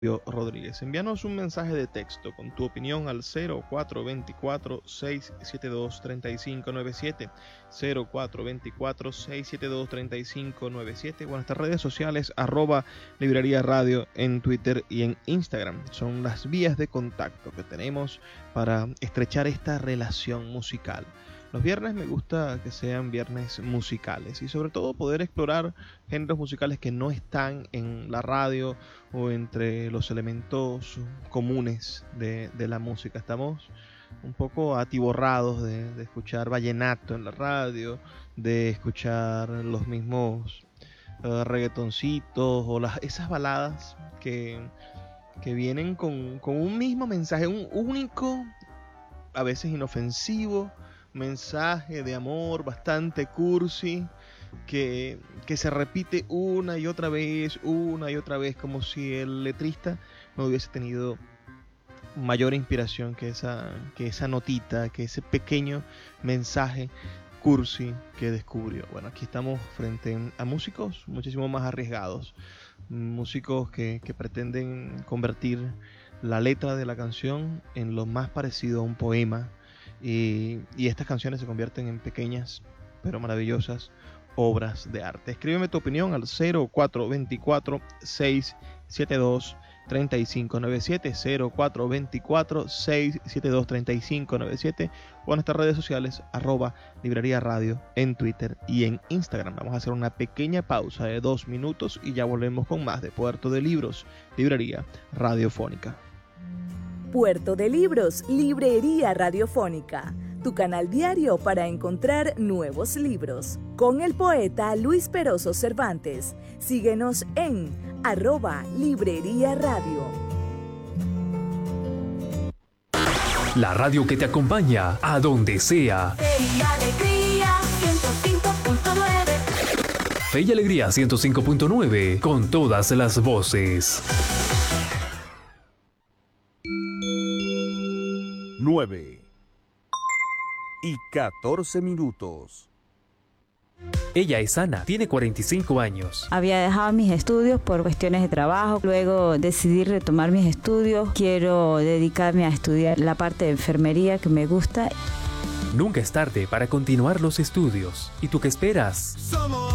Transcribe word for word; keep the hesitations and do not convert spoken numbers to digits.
Rodríguez. Envíanos un mensaje de texto con tu opinión al cero cuatro dos cuatro, seis siete dos, tres cinco nueve siete, cero cuatro dos cuatro, seis siete dos, tres cinco nueve siete, o en nuestras redes sociales arroba Librería Radio en Twitter y en Instagram. Son las vías de contacto que tenemos para estrechar esta relación musical. Los viernes me gusta que sean viernes musicales y sobre todo poder explorar géneros musicales que no están en la radio o entre los elementos comunes de, de la música. Estamos un poco atiborrados de, de escuchar vallenato en la radio, de escuchar los mismos uh, reggaetoncitos o las, esas baladas que, que vienen con, con un mismo mensaje, un único, a veces inofensivo, mensaje de amor bastante cursi que, que se repite una y otra vez, una y otra vez, como si el letrista no hubiese tenido mayor inspiración que esa, que esa notita, que ese pequeño mensaje cursi que descubrió. Bueno, aquí estamos frente a músicos muchísimo más arriesgados, músicos que, que pretenden convertir la letra de la canción en lo más parecido a un poema. Y, y estas canciones se convierten en pequeñas pero maravillosas obras de arte. Escríbeme tu opinión al cero cuatro dos cuatro, seis siete dos, tres cinco nueve siete, cero cuatro dos cuatro, seis siete dos, tres cinco nueve siete, o en nuestras redes sociales arroba Librería Radio en Twitter y en Instagram. Vamos a hacer una pequeña pausa de dos minutos y ya volvemos con más de Puerto de Libros, Librería Radiofónica. Puerto de Libros, Librería Radiofónica, tu canal diario para encontrar nuevos libros. Con el poeta Luis Peroso Cervantes. Síguenos en arroba Librería Radio. La radio que te acompaña a donde sea. Fe y Alegría ciento cinco punto nueve. Fe y Alegría ciento cinco punto nueve, con todas las voces. nueve y catorce minutos. Ella es Ana, tiene cuarenta y cinco años. Había dejado mis estudios por cuestiones de trabajo, luego decidí retomar mis estudios. Quiero dedicarme a estudiar la parte de enfermería que me gusta. Nunca es tarde para continuar los estudios. ¿Y tú qué esperas?